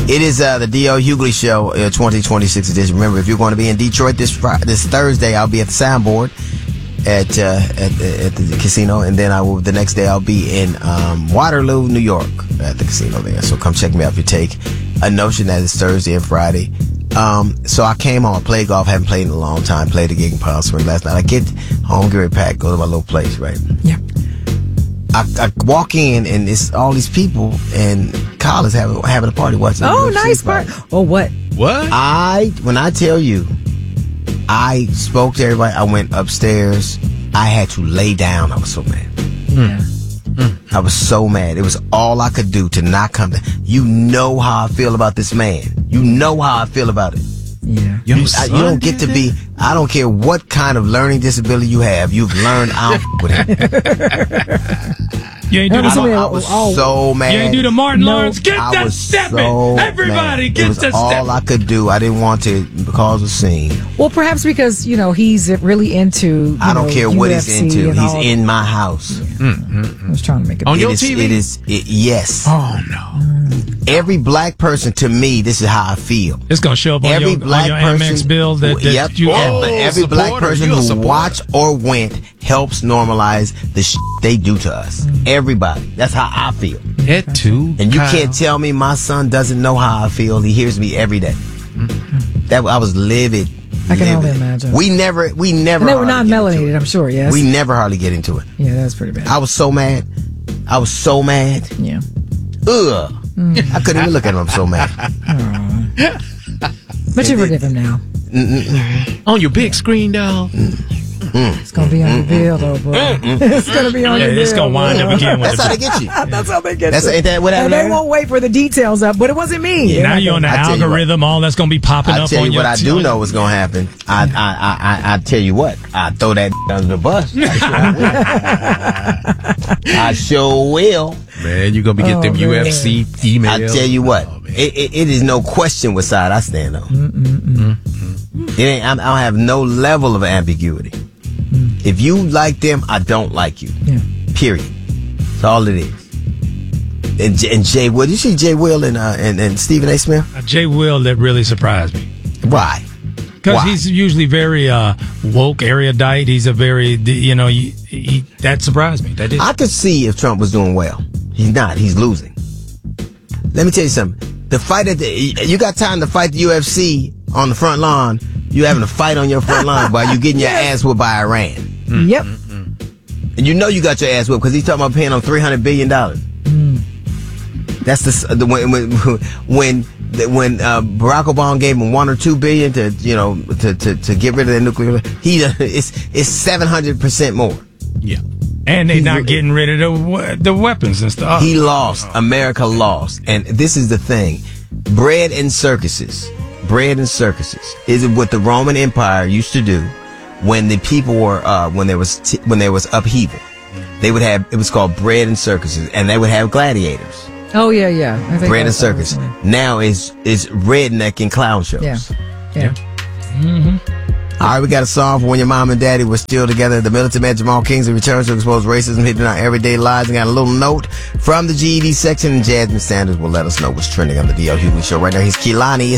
It is the D.L. Hughley Show 2026 edition. Remember, if you're going to be in Detroit this Thursday, I'll be at the Soundboard at the casino, and then the next day I'll be in Waterloo, New York, at the casino there. So come check me out if you take a notion that it's Thursday and Friday. So I came home, played golf, haven't played in a long time, played a gig in Palm Springs last night. I get home, get ready to pack, go to my little place, right? Yeah. I walk in, and it's all these people and college having a party watching. Oh, nice party. Oh, what? What? When I tell you, I spoke to everybody. I went upstairs. I had to lay down. I was so mad. Yeah. I was so mad. It was all I could do to not come down. You know how I feel about this man. You know how I feel about it. Yeah. You don't get to be. I don't care what kind of learning disability you have. You've learned I don't with him. You ain't do I was so mad. You ain't do the Martin Lawrence. Get that stepping. So Everybody, mad. get that stepping. All I could do. I didn't want to cause a scene. Well, perhaps because, he's really into, I don't care what he's UFC into. He's in my house. I was trying to make it on your TV? Yes. Oh, no. Every black person, to me, this is how I feel. It's going to show up on your Amex bill. Every black person who watched or went helps normalize the shit they do to us. Everybody. That's how I feel. And you can't tell me my son doesn't know how I feel. He hears me every day. I was livid. I can only imagine. We never. And they were not melanated, I'm sure, yes. We never hardly get into it. Yeah, that's pretty bad. I was so mad. Yeah. Ugh. I couldn't even look at him. I'm so mad. But you forgive him now. On your big screen, though. It's going to be on your bill, though, bro. It's going to be on your bill. It's going to wind up again. That's how they get you. That's how they get you. Ain't that what happened? And they won't wait for the details up, but it wasn't me. Now you're on the algorithm. All that's going to be popping up on your... I tell you what I do know is going to happen. I tell you what. I throw that under the bus. I sure will. Man, you're going to be getting them UFC emails. I tell you what. It is no question what side I stand on. It ain't. I don't have no level of ambiguity. If you like them, I don't like you. Yeah. Period. That's all it is. And Jay Will, did you see Jay Will and Stephen A. Smith? Jay Will, that really surprised me. Why? Because he's usually very woke, erudite. He's a very, that surprised me. That did. I could see if Trump was doing well. He's not. He's losing. Let me tell you something. The fight you got time to fight the UFC on the front lawn. You having a fight on your front lawn while you getting your ass whipped by Iran. Yep. And you know you got your ass whipped because he's talking about paying them $300 billion. That's when Barack Obama gave him $1 or $2 billion to get rid of that nuclear. It's 700% more. Yeah. And they're not getting rid of the weapons and stuff. He lost. America lost. And this is the thing. Bread and circuses is what the Roman Empire used to do when the people were when there was upheaval. They would have, it was called bread and circuses, and they would have gladiators. Oh yeah. I think bread and circus. Now is redneck and clown shows. Yeah. All right, we got a song for when your mom and daddy were still together. The militant man Jamal Kingsley returns to expose racism hidden in our everyday lives. And got a little note from the GED section, and Jasmine Sanders will let us know what's trending on the D.L. Hughley Show. Right now, here's Kehlani.